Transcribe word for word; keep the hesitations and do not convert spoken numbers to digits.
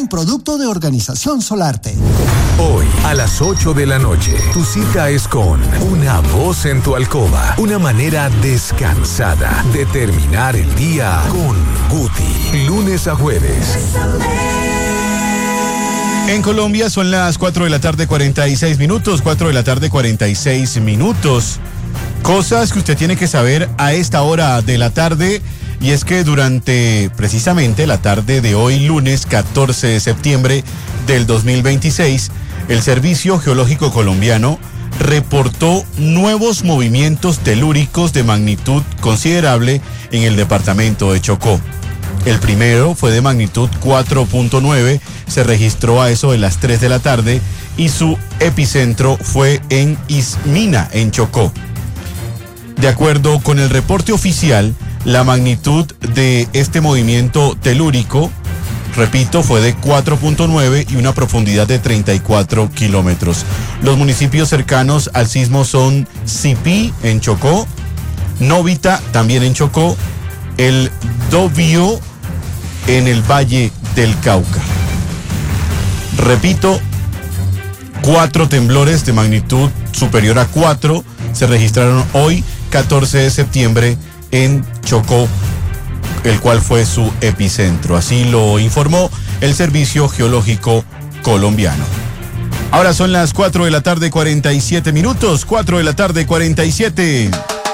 un producto de Organización Solarte. Hoy, a las ocho de la noche, tu cita es con Una Voz en tu Alcoba. Una manera descansada de terminar el día con Guti. Lunes a jueves. En Colombia son las cuatro de la tarde, cuarenta y seis minutos. cuatro de la tarde, cuarenta y seis minutos. Cosas que usted tiene que saber a esta hora de la tarde. Y es que durante precisamente la tarde de hoy, lunes catorce de septiembre del dos mil veintiséis, el Servicio Geológico Colombiano reportó nuevos movimientos telúricos de magnitud considerable en el departamento de Chocó. El primero fue de magnitud cuatro punto nueve, se registró a eso de las tres de la tarde y su epicentro fue en Ismina, en Chocó. De acuerdo con el reporte oficial, la magnitud de este movimiento telúrico, repito, fue de cuatro punto nueve y una profundidad de treinta y cuatro kilómetros. Los municipios cercanos al sismo son Sipí, en Chocó, Novita, también en Chocó, el Dobío, en el Valle del Cauca. Repito, cuatro temblores de magnitud superior a cuatro se registraron hoy, catorce de septiembre, en Chocó, el cual fue su epicentro. Así lo informó el Servicio Geológico Colombiano. Ahora son las cuatro de la tarde, cuarenta y siete minutos. cuatro de la tarde, cuarenta y siete.